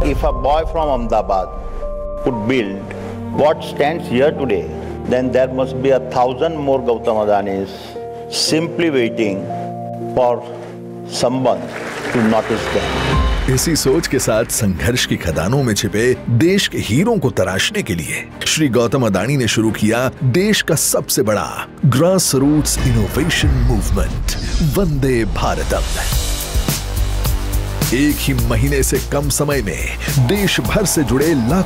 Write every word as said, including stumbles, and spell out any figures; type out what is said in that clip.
if a boy from Ahmedabad could build what stands here today, then there must be a thousand more Gautam Adanis simply waiting for someone to notice them. इसी सोच के साथ संघर्ष की खदानों में छिपे देश के हीरों को तराशने के लिए श्री गौतम अदानी ने शुरू किया देश का सबसे बड़ा ग्रास रूट्स इनोवेशन मूवमेंट, वंदे भारतम। एक ही महीने से कम समय में देश भर से जुड़े लाखों